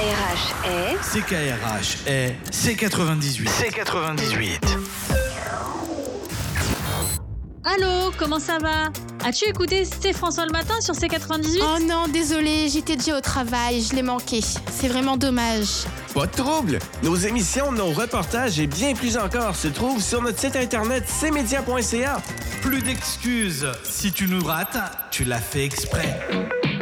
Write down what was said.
CKRH est C98. C98. Allô, comment ça va? As-tu écouté C'est François le matin sur C98? Oh non, désolé, j'étais déjà au travail, je l'ai manqué. C'est vraiment dommage. Pas de trouble! Nos émissions, nos reportages et bien plus encore se trouvent sur notre site internet cmedia.ca. Plus d'excuses. Si tu nous rates, tu l'as fait exprès.